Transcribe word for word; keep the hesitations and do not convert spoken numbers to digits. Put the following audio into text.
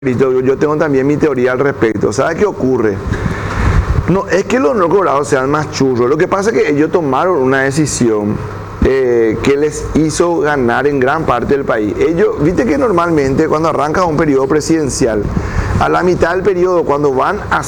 Yo, yo tengo también mi teoría al respecto. ¿Sabe qué ocurre? No es que los no cobrados sean más churros. Lo que pasa es que ellos tomaron una decisión eh, que les hizo ganar en gran parte del país. Ellos, viste que normalmente cuando arranca un periodo presidencial, a la mitad del periodo, cuando van a